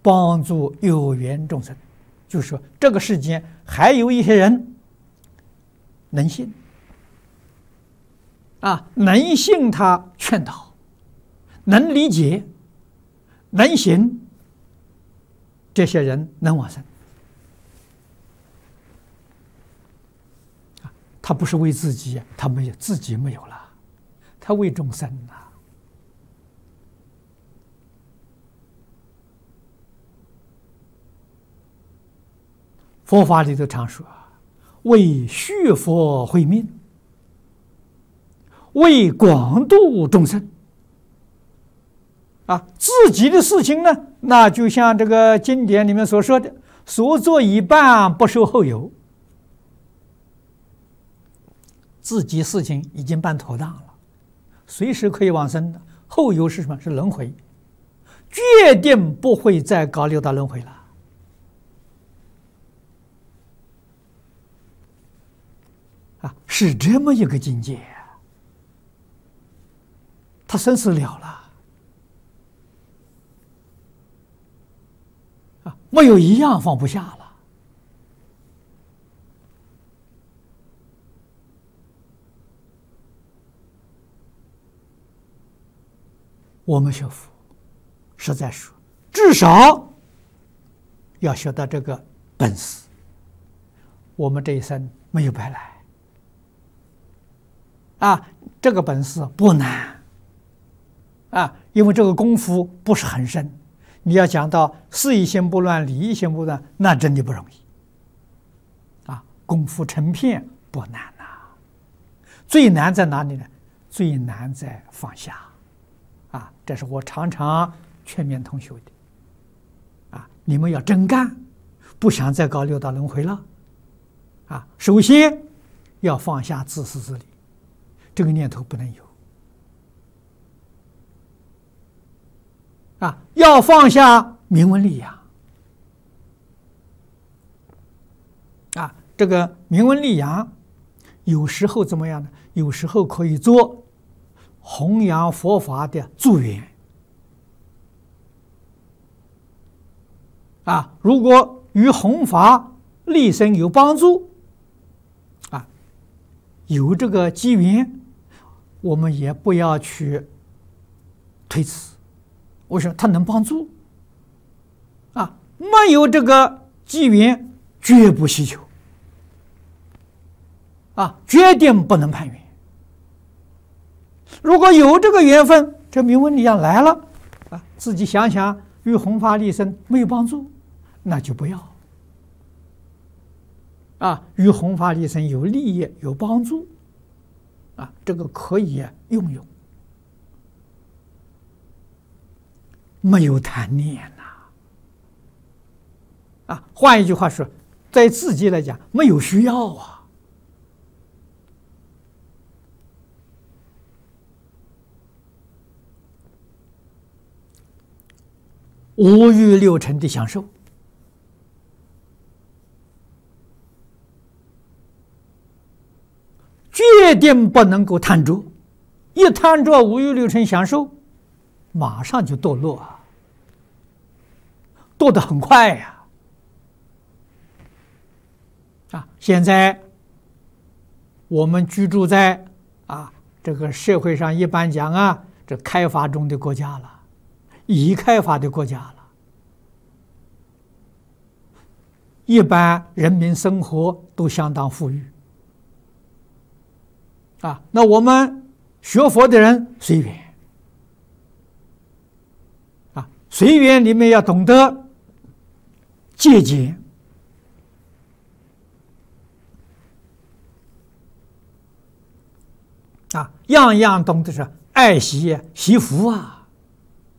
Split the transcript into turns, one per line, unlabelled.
帮助有缘众生。就是说，这个世间还有一些人能信能信他劝导，能理解，能行，这些人能往生。他不是为自己，他没有自己没有了，他为众生啊。佛法里头常说，为续佛慧命，为广度众生。自己的事情呢，那就像这个经典里面所说的，所做一半不受后有。自己事情已经办妥当了，随时可以往生的，后有是什么？是轮回，决定不会再搞六道轮回了。是这么一个境界，他生死了了，没有一样放不下了。我们学佛，实在说，至少要学到这个本事，我们这一生没有白来。这个本事不难因为这个功夫不是很深。你要讲到事一心不乱，理一心不乱，那真的不容易功夫成片不难最难在哪里呢？最难在放下这是我常常劝勉同学的你们要真干，不想再搞六道轮回了首先要放下自私自利，这个念头不能有要放下名闻利养这个名闻利养有时候怎么样呢？有时候可以做弘扬佛法的助缘如果与弘法利生有帮助有这个机缘，我们也不要去推辞。为什么？它能帮助没有这个机缘绝不希求决定不能攀缘。如果有这个缘分，这名闻利养来了自己想想与弘法利生没有帮助，那就不要与弘法利生有利益有帮助这个可以用用，没有贪念换一句话说，在自己来讲没有需要五欲六尘的享受决定不能够贪着，一贪着五欲六尘享受，马上就堕落堕得很快现在我们居住在这个社会上，一般讲这开发中的国家了，已开发的国家了，一般人民生活都相当富裕那我们学佛的人随缘随缘里面要懂得节俭样样懂得是爱惜福